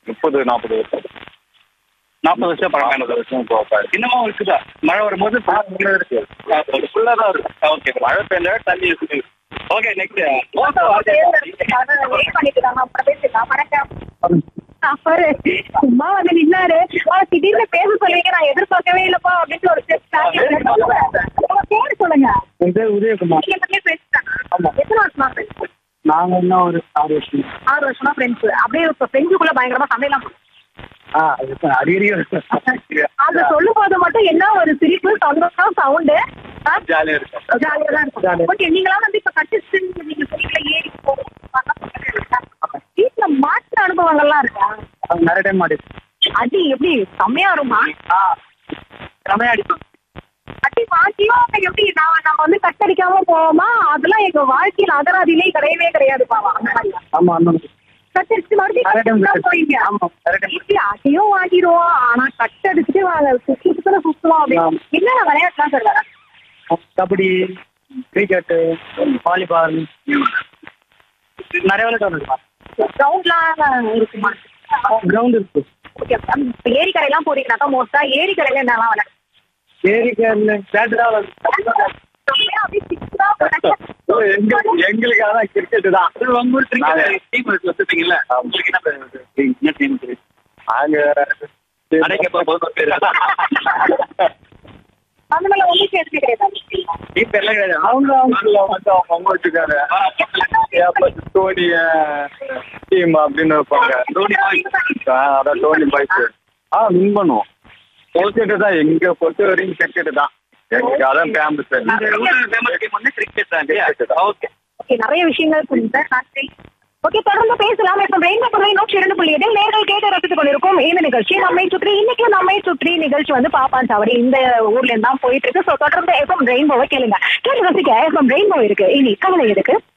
30-40 வருஷம். 40 வருஷம் பழக்கம். 40 வருஷம் போகாது. இன்னமும் இருக்குதா? மழை வரும்போது இருக்கு. ஃபுல்லா தான் இருக்கும். ஓகே, மழை பெய்ஞ்சா தண்ணி இருக்குது. ஓகே, நெக்ஸ்ட் சும்மா வந்து நின்னாரு. திடீர்னு பேச சொல்லுவீங்க, நான் எதிர்பார்க்கவே இல்லப்பா அப்படின்னு ஒரு பேர் சொல்லுங்க. என் பேர் உதயகுமார். எத்தனை வருஷமா ஃப்ரெண்ட்ஸ்? நாங்க இன்னும் ஒரு 6 வருஷம். 6 வருஷமா ஃப்ரெண்ட்ஸ். அப்படியே இப்ப ஃப்ரெண்ட்ஸுக்குள்ள பயங்கரமா சண்டையெல்லாம் அடிக்கடி அது சொல்லும் போது மட்டும் என்ன ஒரு சிரிப்பு, சந்தோஷம், சவுண்டு ஜாலியா இருக்கும். ஜாலியா தான் இருக்கும். ஓகே, நீங்களாம் வந்து இப்ப கட்டிச்சு நீங்க சொன்னீங்களா ஏறி போகும் வீட்டுல மாற்ற அனுபவங்கள்லாம் இருக்கா? நிறைய டைம் மாட்டி அடி எப்படி செம்மையா வருமா? செமையா அடிப்போம். அடி வாங்கியும் எப்படி நம்ம வந்து கட்டடிக்காம போவோமா? அதெல்லாம் எங்க வாழ்க்கையில அகராதியிலே கிடையவே கிடையாது பாவா. அந்த மாதிரி ஆமா, அந்த கட்டடிச்சு மறுபடியும் போயிங்க. இப்படி அடியும் வாங்கிடுவோம். ஆனா கட்டடிச்சுட்டு சுத்துவோம் அப்படின்னு என்னென்ன விளையாட்டுலாம் சொல்லுவாங்க? கபடி, கிரிக்கெட்டு, வாலிபால், நிறைய விளையாட்டு இருக்குமா? கிரவுண்ட்லாம் இருக்குமா? கிரவுண்ட் இருக்கு. ஓகே, ஏரிக்கரையெல்லாம் போறீங்கன்னாக்கா மோஸ்டா ஏரிக்கரையில என்னெல்லாம் விளையாடு? ஏரிக்கரையில பேட்டு தான் விளையாடு. எங்களுக்கு அதான் கிரிக்கெட் தான். உங்க ஊர் கிரிக்கெட் டீம் வச்சுட்டீங்கல்ல, உங்களுக்கு என்ன டீம்? நாங்க அந்த மேல உங்களுக்கு எதுவுமே கிடையாது. டீம் பேர்லாம் கிடையாது. அவங்க அவங்க வச்சுக்காரு. தோனி டீம் அப்படின்னு வைப்பாங்க. தோனி பாய்ஸ். அதான் தோனி பாய்ஸ். வின் பண்ணுவோம். கிரிக்கெட்டு தான் எங்க பொறுத்த வரைக்கும் கிரிக்கெட்டு தான். எங்களுக்கு அதான் ஃபேமஸ். டீம் வந்து கிரிக்கெட் தான். ஓகே, நிறைய விஷயங்கள் புரியுது. நன்றி. ஓகே, தொடர்ந்து பேசலாம். இப்போ ரெயின்போ புள்ளி 102.7 நேர்கள் கேட்டு ரசித்துக் கொண்டிருக்கும் இந்த நிகழ்ச்சி நம்மை சுற்றி. இன்னைக்கு நம்மை சுற்றி நிகழ்ச்சி வந்து பாப்பான் சாவடி இந்த ஊர்ல இருந்து தான் போயிட்டு இருக்கு. ஸோ தொடர்ந்து எஃப்எம் ரெயின்போவை கேளுங்க. கேட்டு ரசிக்க எஃப்எம் ரெயின்போ இருக்கு. இனி கவலை எதுக்கு?